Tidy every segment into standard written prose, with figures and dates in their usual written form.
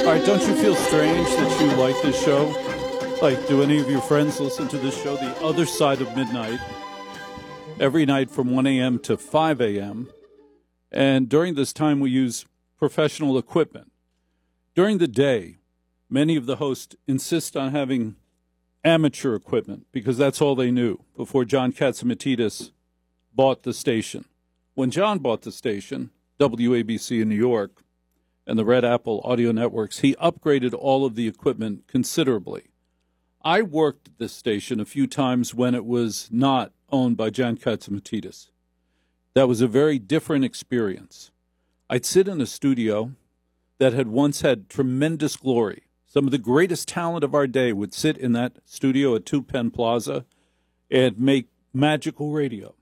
All right, don't you feel strange that you like this show? Like, do any of your friends listen to this show, The Other Side of Midnight, every night from 1 a.m. to 5 a.m.? And during this time, we use professional equipment. During the day, many of the hosts insist on having amateur equipment because that's all they knew before John Catsimatidis bought the station. When John bought the station, WABC in New York, and the Red Apple Audio Networks, he upgraded all of the equipment considerably. I worked at this station a few times when it was not owned by John Catsimatidis. That was a very different experience. I'd sit in a studio that had once had tremendous glory. Some of the greatest talent of our day would sit in that studio at 2 Penn Plaza and make magical radio.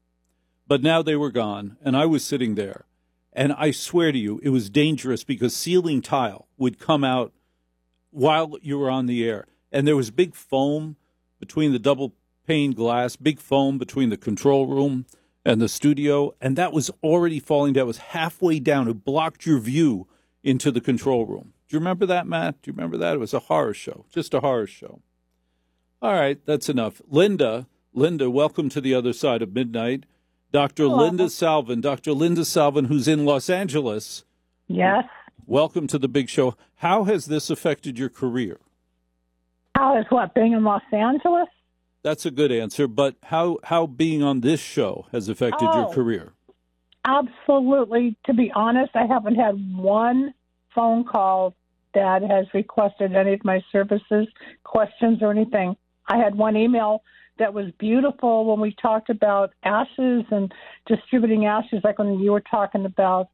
But now they were gone, and I was sitting there. And I swear to you, it was dangerous because ceiling tile would come out while you were on the air. And there was big foam between the double pane glass, big foam between the control room and the studio. And that was already falling down. It was halfway down. It blocked your view into the control room. Do you remember that, Matt? Do you remember that? It was a horror show, just a horror show. All right, that's enough. Linda, welcome to The Other Side of Midnight. Dr. Linda Salvin, who's in Los Angeles. Yes. Welcome to the big show. How has this affected your career? How is what, being in Los Angeles? That's a good answer, but how being on this show has affected your career? Absolutely. To be honest, I haven't had one phone call that has requested any of my services, questions, or anything. I had one email that was beautiful when we talked about ashes and distributing ashes, like when you were talking about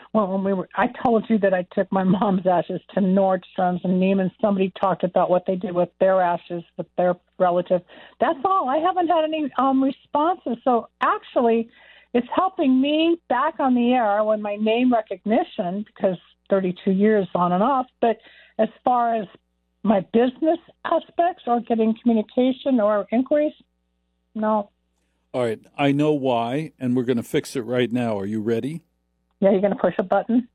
I told you that I took my mom's ashes to Nordstrom's and Neiman. Somebody talked about what they did with their ashes with their relative. That's all. I haven't had any responses. So actually, it's helping me back on the air when my name recognition, because 32 years on and off. But as far as my business aspects or getting communication or inquiries? No. All right. I know why, and we're going to fix it right now. Are you ready? Yeah, you're going to push a button?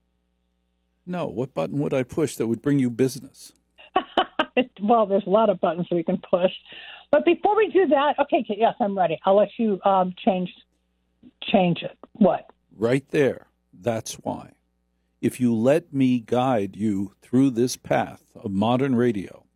No. What button would I push that would bring you business? Well, there's a lot of buttons we can push. But before we do that, okay, yes, I'm ready. I'll let you change it. What? Right there. That's why. If you let me guide you through this path of modern radio,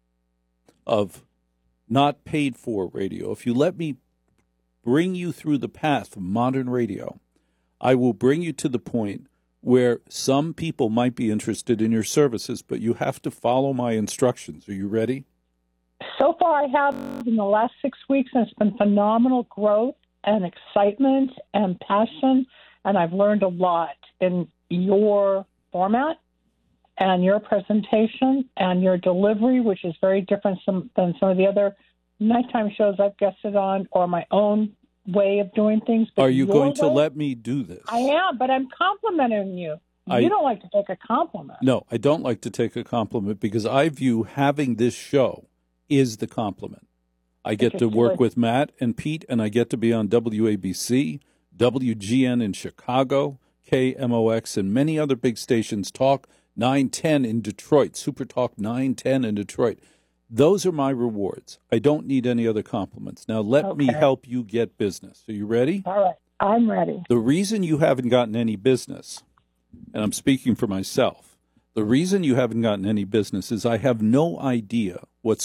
of not paid for radio, if you let me bring you through the path of modern radio, I will bring you to the point where some people might be interested in your services, but you have to follow my instructions. Are you ready? So far I have in the last 6 weeks, and it's been phenomenal growth and excitement and passion, and I've learned a lot in your format and your presentation and your delivery, which is very different than some of the other nighttime shows I've guested on, or my own way of doing things. But are you going to let me do this? I am, but I'm complimenting you. You don't like to take a compliment. No, I don't like to take a compliment because I view having this show is the compliment. I get to work with Matt and Pete, and I get to be on WABC, WGN in Chicago, KMOX, and many other big stations, Talk 910 in Detroit, Super Talk 910 in Detroit. Those are my rewards. I don't need any other compliments. Now, let me help you get business. Are you ready? All right. I'm ready. The reason you haven't gotten any business, and I'm speaking for myself, the reason you haven't gotten any business is I have no idea what